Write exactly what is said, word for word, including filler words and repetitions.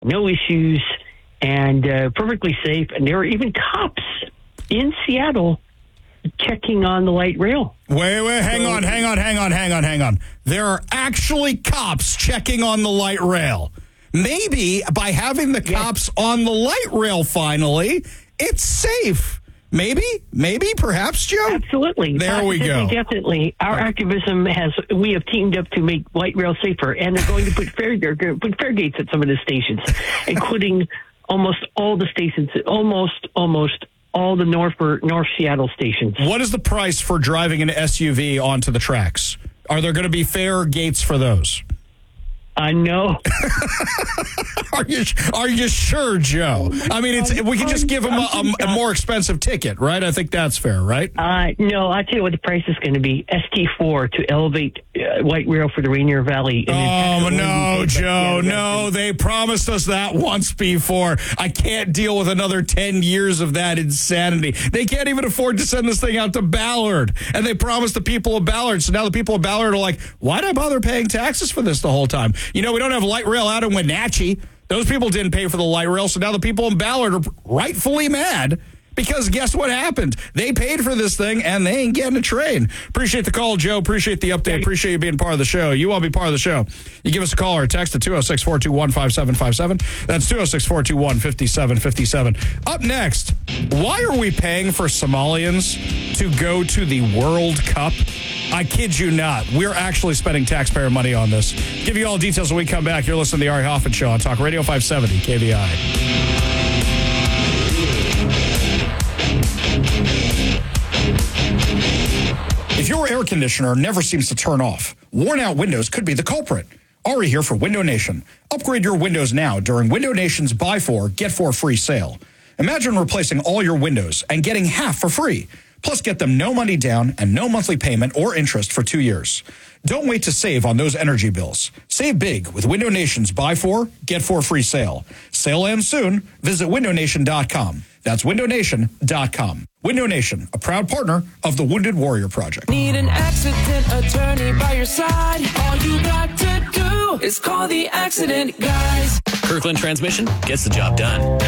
no issues, and uh, perfectly safe. And there are even cops in Seattle checking on the light rail. Wait, wait, hang on, hang on, hang on, hang on, hang on. There are actually cops checking on the light rail. Maybe by having the cops yes. on the light rail finally, it's safe. Maybe, maybe, perhaps, Joe? Absolutely. There we go. Definitely. Our activism has, we have teamed up to make light rail safer, and they're going to put fare, put fare gates at some of the stations, including almost all the stations, almost, almost all the North, North Seattle stations. What is the price for driving an S U V onto the tracks? Are there going to be fare gates for those? I know. Are you are you sure, Joe? I mean, it's we can just give him a, a, a more expensive ticket, right? I think that's fair, right? Uh, no, I'll tell you what the price is going to be. S T four to elevate uh, light rail for the Rainier Valley. Oh, no, Joe, no. They promised us that once before. I can't deal with another ten years of that insanity. They can't even afford to send this thing out to Ballard. And they promised the people of Ballard. So now the people of Ballard are like, why did I bother paying taxes for this the whole time? You know, we don't have light rail out in Wenatchee. Those people didn't pay for the light rail, so now the people in Ballard are rightfully mad because guess what happened? They paid for this thing, and they ain't getting a train. Appreciate the call, Joe. Appreciate the update. Appreciate you being part of the show. You want to be part of the show. You give us a call or a text at two oh six, four two one, five seven five seven. That's two oh six, four two one, five seven five seven. Up next, why are we paying for Somalians to go to the World Cup? I kid you not. We're actually spending taxpayer money on this. Give you all the details when we come back. You're listening to the Ari Hoffman Show on Talk Radio five seventy K V I. If your air conditioner never seems to turn off, worn-out windows could be the culprit. Ari here for Window Nation. Upgrade your windows now during Window Nation's Buy Four, Get Four free sale. Imagine replacing all your windows and getting half for free. Plus, get them no money down and no monthly payment or interest for two years. Don't wait to save on those energy bills. Save big with Window Nation's Buy Four, Get Four free sale. Sale ends soon. Visit window nation dot com. That's window nation dot com. Window Nation, a proud partner of the Wounded Warrior Project. Need an accident attorney by your side? All you got to do is call the accident guys. Kirkland Transmission gets the job done.